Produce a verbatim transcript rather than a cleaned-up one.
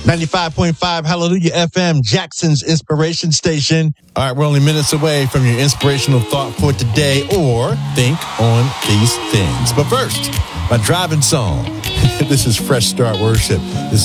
ninety-five point five Hallelujah F M, Jackson's inspiration station. All right, we're only minutes away from your inspirational thought for today, or think on these things. But first, my driving song. This is Fresh Start Worship. This